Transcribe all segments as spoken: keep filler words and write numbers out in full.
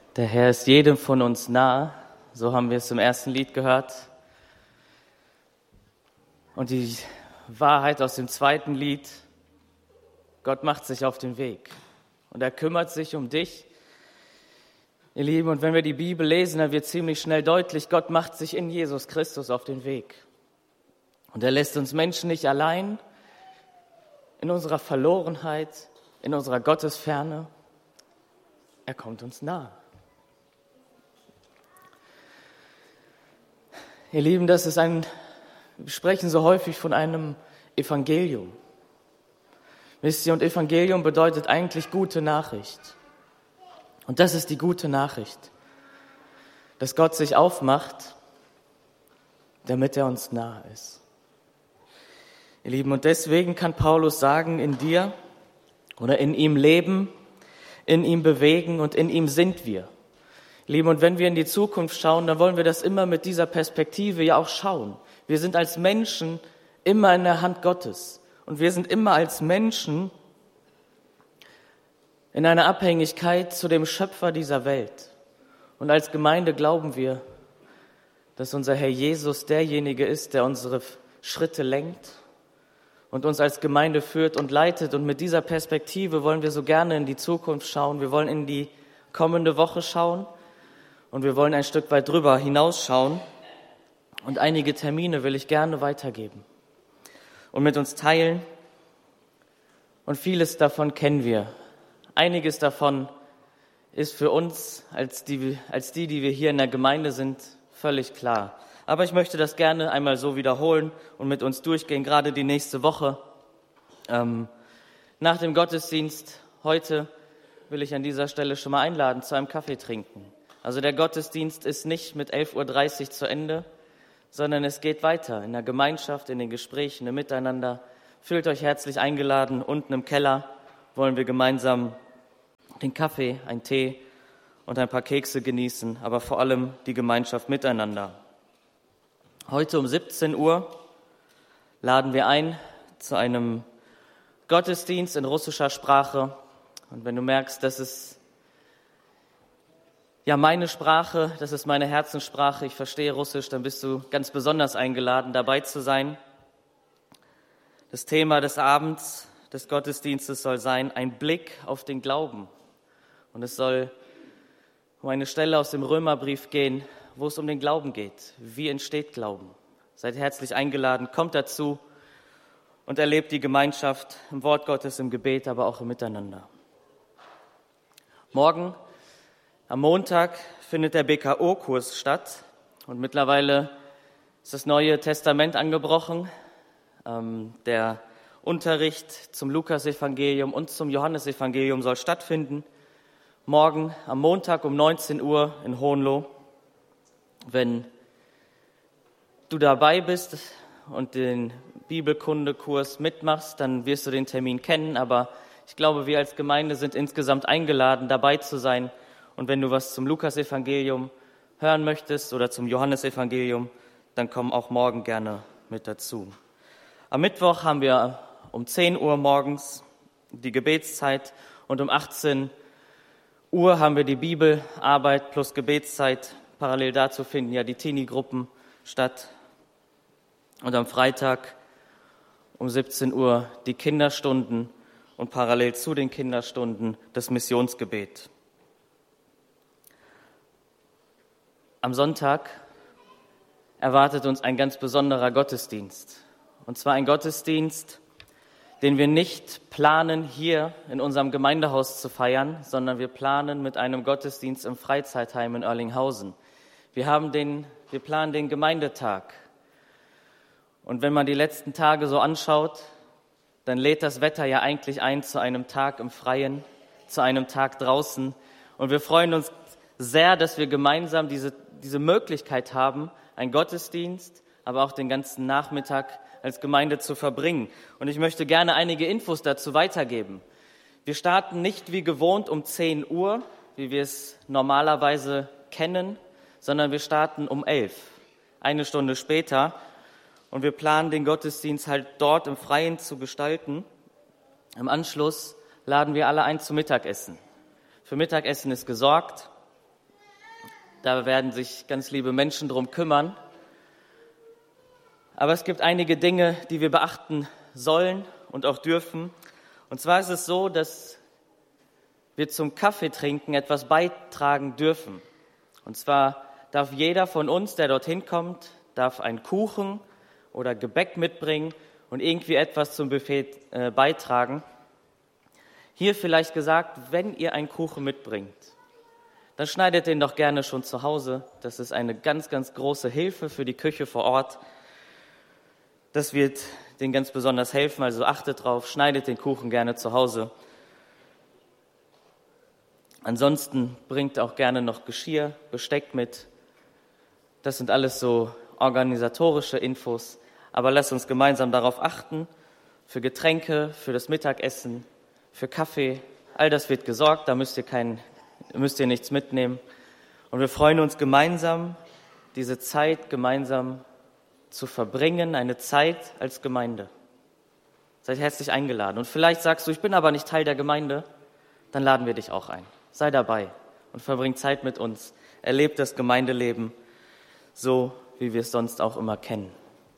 Der Herr ist jedem von uns nah, so haben wir es im ersten Lied gehört. Und die Wahrheit aus dem zweiten Lied, Gott macht sich auf den Weg und er kümmert sich um dich. Ihr Lieben, und wenn wir die Bibel lesen, dann wird ziemlich schnell deutlich, Gott macht sich in Jesus Christus auf den Weg. Und er lässt uns Menschen nicht allein in unserer Verlorenheit, in unserer Gottesferne. Er kommt uns nah. Ihr Lieben, das ist ein, wir sprechen so häufig von einem Evangelium. Wisst ihr, und Evangelium bedeutet eigentlich gute Nachricht. Und das ist die gute Nachricht, dass Gott sich aufmacht, damit er uns nahe ist. Ihr Lieben, und deswegen kann Paulus sagen, in dir oder in ihm leben, in ihm bewegen und in ihm sind wir. Lieben, und wenn wir in die Zukunft schauen, dann wollen wir das immer mit dieser Perspektive ja auch schauen. Wir sind als Menschen immer in der Hand Gottes und wir sind immer als Menschen in einer Abhängigkeit zu dem Schöpfer dieser Welt. Und als Gemeinde glauben wir, dass unser Herr Jesus derjenige ist, der unsere Schritte lenkt und uns als Gemeinde führt und leitet. Und mit dieser Perspektive wollen wir so gerne in die Zukunft schauen. Wir wollen in die kommende Woche schauen. Und wir wollen ein Stück weit drüber hinausschauen und einige Termine will ich gerne weitergeben und mit uns teilen. Und vieles davon kennen wir. Einiges davon ist für uns als die, als die, die wir hier in der Gemeinde sind, völlig klar. Aber ich möchte das gerne einmal so wiederholen und mit uns durchgehen, gerade die nächste Woche. Ähm, nach dem Gottesdienst heute will ich an dieser Stelle schon mal einladen zu einem Kaffee trinken. Also der Gottesdienst ist nicht mit elf Uhr dreißig zu Ende, sondern es geht weiter in der Gemeinschaft, in den Gesprächen, im Miteinander. Fühlt euch herzlich eingeladen. Unten im Keller wollen wir gemeinsam den Kaffee, einen Tee und ein paar Kekse genießen, aber vor allem die Gemeinschaft miteinander. Heute um siebzehn Uhr laden wir ein zu einem Gottesdienst in russischer Sprache. Und wenn du merkst, das ist ja meine Sprache, das ist meine Herzenssprache, ich verstehe Russisch, dann bist du ganz besonders eingeladen, dabei zu sein. Das Thema des Abends, des Gottesdienstes soll sein, ein Blick auf den Glauben. Und es soll um eine Stelle aus dem Römerbrief gehen, wo es um den Glauben geht. Wie entsteht Glauben? Seid herzlich eingeladen, kommt dazu und erlebt die Gemeinschaft im Wort Gottes, im Gebet, aber auch im Miteinander. Morgen, am Montag, findet der B K O-Kurs statt und mittlerweile ist das Neue Testament angebrochen. Ähm, der Unterricht zum Lukas-Evangelium und zum Johannes-Evangelium soll stattfinden. Morgen am Montag um neunzehn Uhr in Hohenlohe. Wenn du dabei bist und den Bibelkundekurs mitmachst, dann wirst du den Termin kennen. Aber ich glaube, wir als Gemeinde sind insgesamt eingeladen, dabei zu sein. Und wenn du was zum Lukas-Evangelium hören möchtest oder zum Johannes-Evangelium, dann komm auch morgen gerne mit dazu. Am Mittwoch haben wir um zehn Uhr morgens die Gebetszeit und um achtzehn Uhr haben wir die Bibelarbeit plus Gebetszeit. Parallel dazu finden ja die Teenie-Gruppen statt. Und am Freitag um siebzehn Uhr die Kinderstunden und parallel zu den Kinderstunden das Missionsgebet. Am Sonntag erwartet uns ein ganz besonderer Gottesdienst. Und zwar ein Gottesdienst, den wir nicht planen, hier in unserem Gemeindehaus zu feiern, sondern wir planen mit einem Gottesdienst im Freizeitheim in Oerlinghausen. Wir haben den, wir planen den Gemeindetag. Und wenn man die letzten Tage so anschaut, dann lädt das Wetter ja eigentlich ein zu einem Tag im Freien, zu einem Tag draußen. Und wir freuen uns sehr, dass wir gemeinsam diese, diese Möglichkeit haben, einen Gottesdienst, aber auch den ganzen Nachmittag als Gemeinde zu verbringen. Und ich möchte gerne einige Infos dazu weitergeben. Wir starten nicht wie gewohnt um zehn Uhr, wie wir es normalerweise kennen, sondern wir starten um elf, eine Stunde später. Und wir planen, den Gottesdienst halt dort im Freien zu gestalten. Im Anschluss laden wir alle ein zum Mittagessen. Für Mittagessen ist gesorgt. Da werden sich ganz liebe Menschen drum kümmern. Aber es gibt einige Dinge, die wir beachten sollen und auch dürfen. Und zwar ist es so, dass wir zum Kaffeetrinken etwas beitragen dürfen. Und zwar darf jeder von uns, der dorthin kommt, darf einen Kuchen oder Gebäck mitbringen und irgendwie etwas zum Buffet äh, beitragen. Hier vielleicht gesagt, wenn ihr einen Kuchen mitbringt, dann schneidet den doch gerne schon zu Hause. Das ist eine ganz, ganz große Hilfe für die Küche vor Ort. Das wird denen ganz besonders helfen, also achtet drauf, schneidet den Kuchen gerne zu Hause. Ansonsten bringt auch gerne noch Geschirr, Besteck mit. Das sind alles so organisatorische Infos. Aber lasst uns gemeinsam darauf achten, für Getränke, für das Mittagessen, für Kaffee. All das wird gesorgt, da müsst ihr, kein, müsst ihr nichts mitnehmen. Und wir freuen uns gemeinsam, diese Zeit gemeinsam zu verbringen, eine Zeit als Gemeinde. Seid herzlich eingeladen. Und vielleicht sagst du, ich bin aber nicht Teil der Gemeinde, dann laden wir dich auch ein. Sei dabei und verbring Zeit mit uns. Erleb das Gemeindeleben so, wie wir es sonst auch immer kennen.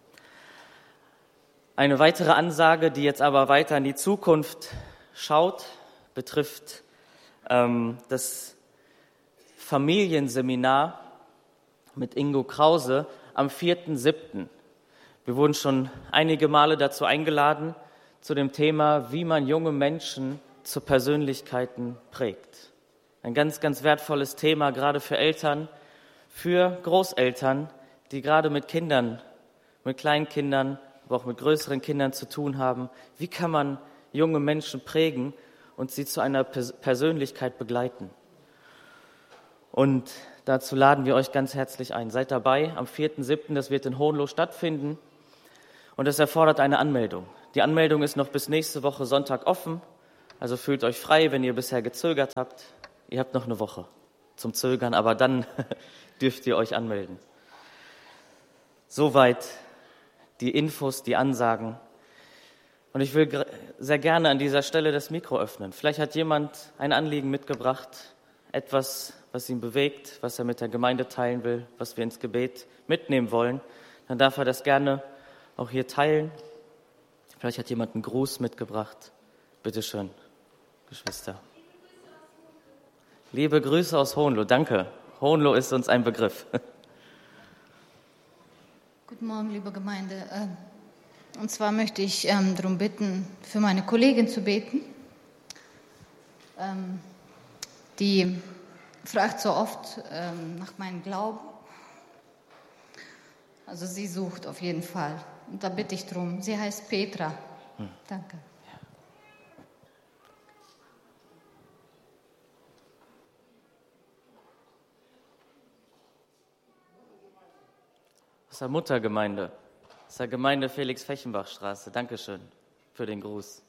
Eine weitere Ansage, die jetzt aber weiter in die Zukunft schaut, betrifft ähm, das Familienseminar mit Ingo Krause am vierten siebten Wir wurden schon einige Male dazu eingeladen, zu dem Thema, wie man junge Menschen zu Persönlichkeiten prägt. Ein ganz, ganz wertvolles Thema, gerade für Eltern, für Großeltern, die gerade mit Kindern, mit kleinen Kindern, aber auch mit größeren Kindern zu tun haben. Wie kann man junge Menschen prägen und sie zu einer Persönlichkeit begleiten? Und dazu laden wir euch ganz herzlich ein. Seid dabei am vierten siebten Das wird in Hohenlohe stattfinden und es erfordert eine Anmeldung. Die Anmeldung ist noch bis nächste Woche Sonntag offen, also fühlt euch frei, wenn ihr bisher gezögert habt. Ihr habt noch eine Woche zum Zögern, aber dann dürft ihr euch anmelden. Soweit die Infos, die Ansagen. Und ich will sehr gerne an dieser Stelle das Mikro öffnen. Vielleicht hat jemand ein Anliegen mitgebracht, etwas, was ihn bewegt, was er mit der Gemeinde teilen will, was wir ins Gebet mitnehmen wollen. Dann darf er das gerne auch hier teilen. Vielleicht hat jemand einen Gruß mitgebracht. Bitte schön, Geschwister. Liebe Grüße aus Hohenlohe, danke. Hohenlohe ist uns ein Begriff. Guten Morgen, liebe Gemeinde. Und zwar möchte ich ähm, darum bitten, für meine Kollegin zu beten. Ähm, die fragt so oft ähm, nach meinem Glauben. Also sie sucht auf jeden Fall. Und da bitte ich drum. Sie heißt Petra. Hm. Danke. Aus der Muttergemeinde, aus der Gemeinde Felix-Fechenbach-Straße. Dankeschön für den Gruß.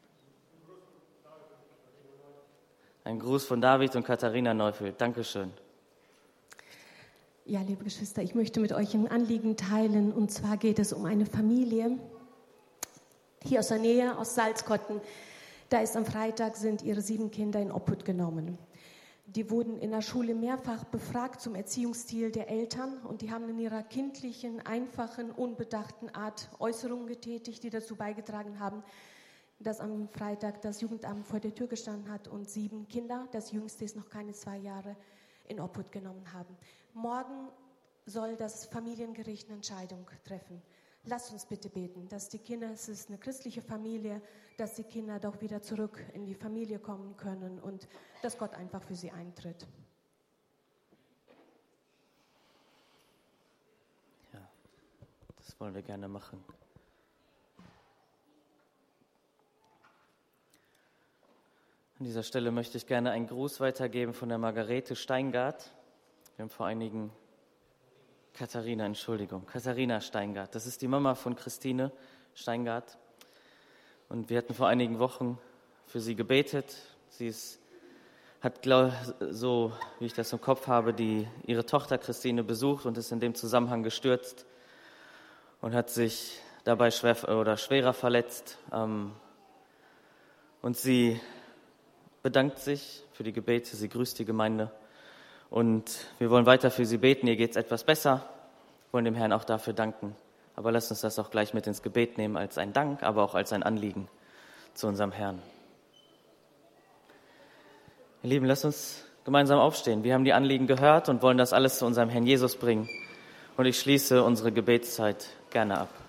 Ein Gruß von David und Katharina Neufeld. Dankeschön. Ja, liebe Geschwister, ich möchte mit euch ein Anliegen teilen. Und zwar geht es um eine Familie hier aus der Nähe, aus Salzkotten. Da ist am Freitag, sind ihre sieben Kinder in Obhut genommen. Die wurden in der Schule mehrfach befragt zum Erziehungsstil der Eltern und die haben in ihrer kindlichen, einfachen, unbedachten Art Äußerungen getätigt, die dazu beigetragen haben, dass am Freitag das Jugendamt vor der Tür gestanden hat und sieben Kinder, das jüngste ist noch keine zwei Jahre, in Obhut genommen haben. Morgen soll das Familiengericht eine Entscheidung treffen. Lasst uns bitte beten, dass die Kinder, es ist eine christliche Familie, dass die Kinder doch wieder zurück in die Familie kommen können und dass Gott einfach für sie eintritt. Ja, das wollen wir gerne machen. An dieser Stelle möchte ich gerne einen Gruß weitergeben von der Margarete Steingart. Wir haben vor einigen Katharina, Entschuldigung, Katharina Steingart. Das ist die Mama von Christine Steingart. Und wir hatten vor einigen Wochen für sie gebetet. Sie ist, hat, glaub, so wie ich das im Kopf habe, die, ihre Tochter Christine besucht und ist in dem Zusammenhang gestürzt und hat sich dabei schwer oder schwerer verletzt. Ähm, und sie bedankt sich für die Gebete, sie grüßt die Gemeinde Und wir wollen weiter für sie beten. Ihr geht es etwas besser. Wir wollen dem Herrn auch dafür danken. Aber lasst uns das auch gleich mit ins Gebet nehmen als ein Dank, aber auch als ein Anliegen zu unserem Herrn. Ihr Lieben, lasst uns gemeinsam aufstehen. Wir haben die Anliegen gehört und wollen das alles zu unserem Herrn Jesus bringen. Und ich schließe unsere Gebetszeit gerne ab.